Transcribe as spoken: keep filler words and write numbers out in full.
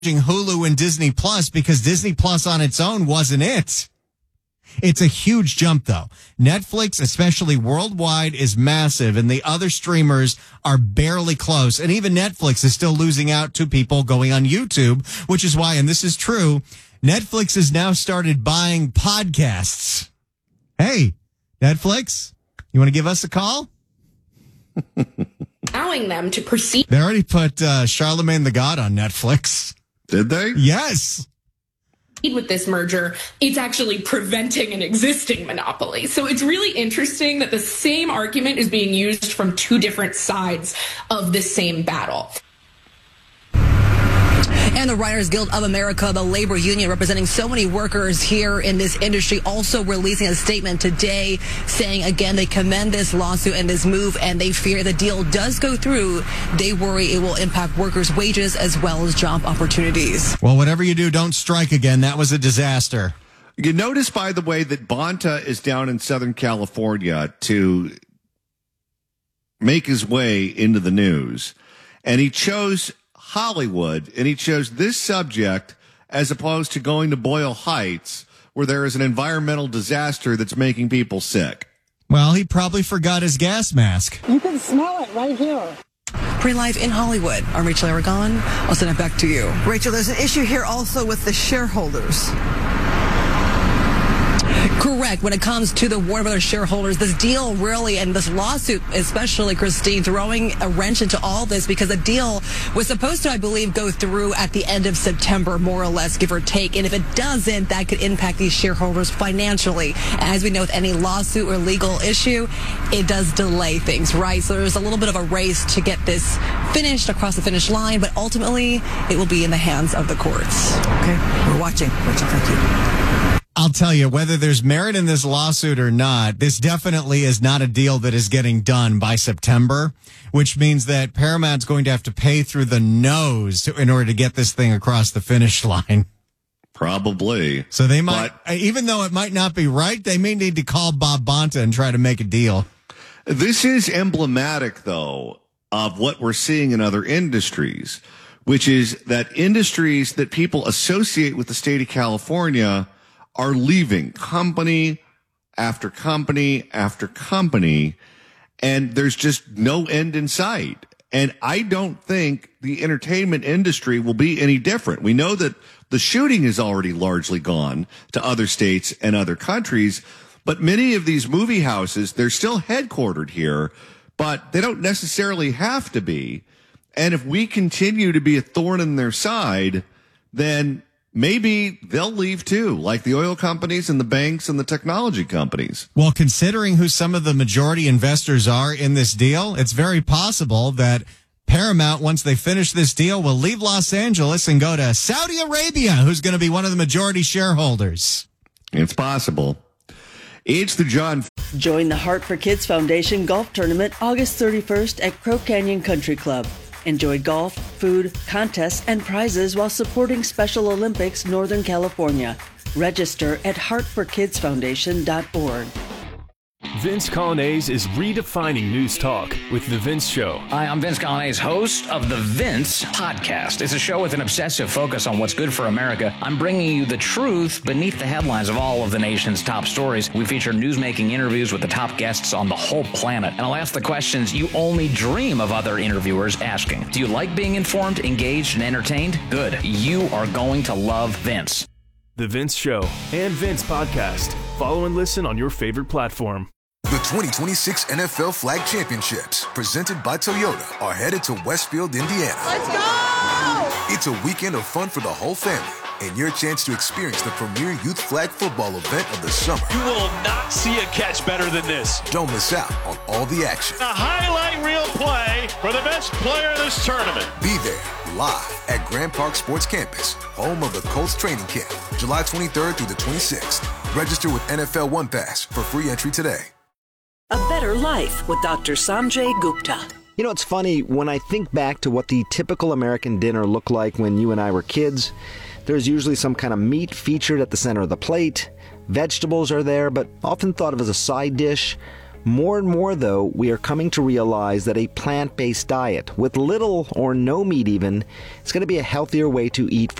Hulu and Disney Plus because Disney Plus on its own wasn't it. It's a huge jump, though. Netflix, especially worldwide, is massive, and the other streamers are barely close. And even Netflix is still losing out to people going on YouTube, which is why, and this is true, Netflix has now started buying podcasts. Hey, Netflix, you want to give us a call? Allowing them to proceed. They already put uh, Charlemagne the God on Netflix. Did they? Yes. With this merger, it's actually preventing an existing monopoly. So it's really interesting that the same argument is being used from two different sides of the same battle. And the Writers Guild of America, the labor union representing so many workers here in this industry, also releasing a statement today saying, again, they commend this lawsuit and this move, and they fear the deal does go through. They worry it will impact workers' wages as well as job opportunities. Well, whatever you do, don't strike again. That was a disaster. You notice, by the way, that Bonta is down in Southern California to make his way into the news, and he chose Hollywood, and he chose this subject as opposed to going to Boyle Heights, where there is an environmental disaster that's making people sick. Well, he probably forgot his gas mask. You can smell it right here. Pre-live in Hollywood. I'm Rachel Aragon. I'll send it back to you. Rachel, there's an issue here also with the shareholders. Correct. When it comes to the Warner Brothers shareholders, this deal really, and this lawsuit especially, Christine, throwing a wrench into all this because the deal was supposed to, I believe, go through at the end of September, more or less, give or take. And if it doesn't, that could impact these shareholders financially. As we know, with any lawsuit or legal issue, it does delay things, right? So there's a little bit of a race to get this finished across the finish line, but ultimately it will be in the hands of the courts. Okay, we're watching. Rachel, thank you. I'll tell you, whether there's merit in this lawsuit or not, this definitely is not a deal that is getting done by September, which means that Paramount's going to have to pay through the nose to, in order to get this thing across the finish line. Probably. So they might, but even though it might not be right, they may need to call Bob Bonta and try to make a deal. This is emblematic, though, of what we're seeing in other industries, which is that industries that people associate with the state of California are leaving company after company after company, and there's just no end in sight. And I don't think the entertainment industry will be any different. We know that the shooting is already largely gone to other states and other countries, but many of these movie houses, they're still headquartered here, but they don't necessarily have to be. And if we continue to be a thorn in their side, then maybe they'll leave too, like the oil companies and the banks and the technology companies. Well, considering who some of the majority investors are in this deal, it's very possible that Paramount, once they finish this deal, will leave Los Angeles and go to Saudi Arabia, who's going to be one of the majority shareholders. It's possible. It's the John. Join the Heart for Kids Foundation Golf Tournament August thirty-first at Crow Canyon Country Club. Enjoy golf, food, contests, and prizes while supporting Special Olympics Northern California. Register at heart for kids foundation dot org. Vince Colonnese is redefining news talk with The Vince Show. Hi, I'm Vince Colonnese, host of The Vince Podcast. It's a show with an obsessive focus on what's good for America. I'm bringing you the truth beneath the headlines of all of the nation's top stories. We feature newsmaking interviews with the top guests on the whole planet. And I'll ask the questions you only dream of other interviewers asking. Do you like being informed, engaged, and entertained? Good. You are going to love Vince. The Vince Show and Vince Podcast. Follow and listen on your favorite platform. The twenty twenty-six N F L Flag Championships, presented by Toyota, are headed to Westfield, Indiana. Let's go! It's a weekend of fun for the whole family and your chance to experience the premier youth flag football event of the summer. You will not see a catch better than this. Don't miss out on all the action. A highlight reel play for the best player of this tournament. Be there live at Grand Park Sports Campus, home of the Colts training camp, July twenty-third through the twenty-sixth. Register with N F L One Pass for free entry today. A Better Life with Doctor Sanjay Gupta. You know, it's funny, when I think back to what the typical American dinner looked like when you and I were kids, there's usually some kind of meat featured at the center of the plate. Vegetables are there, but often thought of as a side dish. More and more, though, we are coming to realize that a plant-based diet with little or no meat even is going to be a healthier way to eat for